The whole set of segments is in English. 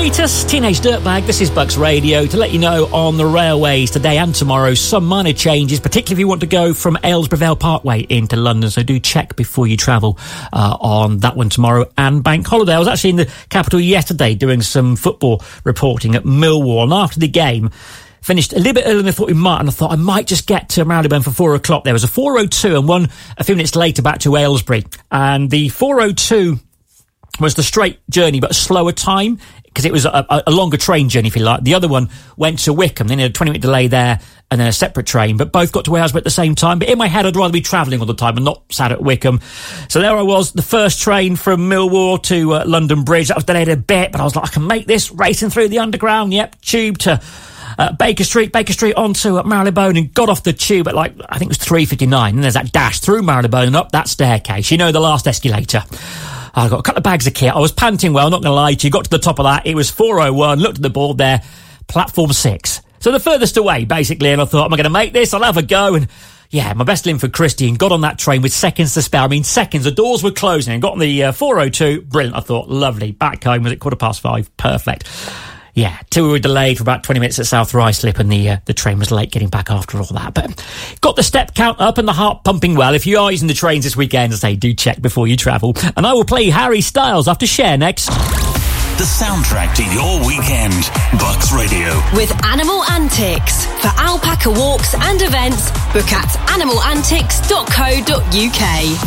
latest Teenage Dirtbag. This is Bucks Radio to let you know on the railways today and tomorrow some minor changes, particularly if you want to go from Aylesbury Vale Parkway into London. So do check before you travel on that one tomorrow and Bank Holiday. I was actually in the capital yesterday doing some football reporting at Millwall, and after the game finished a little bit earlier than I thought we might, and I thought I might just get to Marylebone for 4 o'clock. There was a 4:02 and one a few minutes later back to Aylesbury, and the 4:02 was the straight journey but a slower time because it was a longer train journey, if you like. The other one went to Wickham, then a 20-minute delay there and then a separate train, but both got to Aylesbury at the same time. But in my head, I'd rather be travelling all the time and not sat at Wickham. So there I was, the first train from Millwall to London Bridge. That was delayed a bit, but I was like, I can make this, racing through the underground. Yep, tube to Baker Street onto Marylebone, and got off the tube at like, I think it was 3:59. And there's that dash through Marylebone and up that staircase. You know, the last escalator. I got a couple of bags of kit. I was panting well, not going to lie to you. Got to the top of that. It was 4:01. Looked at the board there. Platform 6. So the furthest away, basically. And I thought, am I going to make this? I'll have a go. And yeah, my best Linford Christian got on that train with seconds to spare. I mean, seconds. The doors were closing and got on the 4:02. Brilliant. I thought, lovely. Back home. Was it 5:15? Perfect. Yeah, till we were delayed for about 20 minutes at South Ruislip, and the train was late getting back after all that. But got the step count up and the heart pumping well. If you are using the trains this weekend, I say do check before you travel. And I will play Harry Styles after Cher next. The soundtrack to your weekend. Bucks Radio. With Animal Antics. For alpaca walks and events, book at animalantics.co.uk.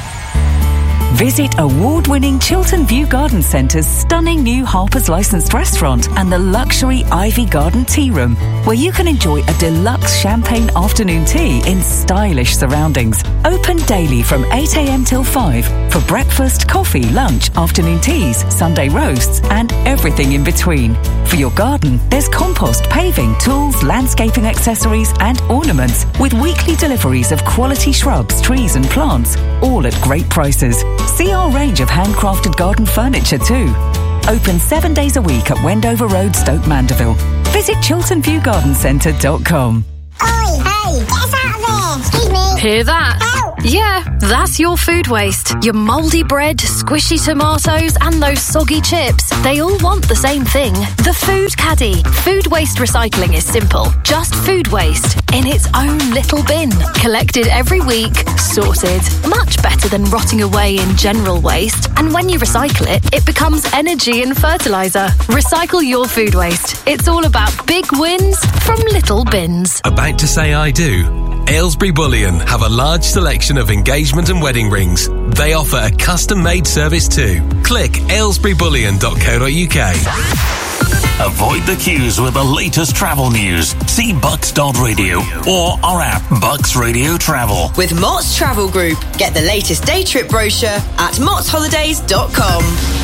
Visit award-winning Chiltern View Garden Centre's stunning new Harper's licensed restaurant and the luxury Ivy Garden Tea Room, where you can enjoy a deluxe champagne afternoon tea in stylish surroundings. Open daily from 8 a.m. till 5 for breakfast, coffee, lunch, afternoon teas, Sunday roasts and everything in between. For your garden, there's compost, paving, tools, landscaping accessories and ornaments, with weekly deliveries of quality shrubs, trees and plants, all at great prices. See our range of handcrafted garden furniture too. Open 7 days a week at Wendover Road, Stoke Mandeville. Visit chilternviewgardencentre.com. Oi, hey, get us out of there! Excuse me. Hear that? Help! Yeah, that's your food waste. Your mouldy bread, squishy tomatoes and those soggy chips. They all want the same thing. The Food Caddy. Food waste recycling is simple. Just food waste in its own little bin. Collected every week, sorted. Much better than rotting away in general waste. And when you recycle it, it becomes energy and fertiliser. Recycle your food waste. It's all about big wins from little bins. About to say I do? Aylesbury Bullion have a large selection of engagement and wedding rings. They offer a custom-made service too. Click aylesburybullion.co.uk. Avoid the queues with the latest travel news. See bucks.radio or our app, Bucks Radio Travel. With Mott's Travel Group. Get the latest day trip brochure at mottsholidays.com.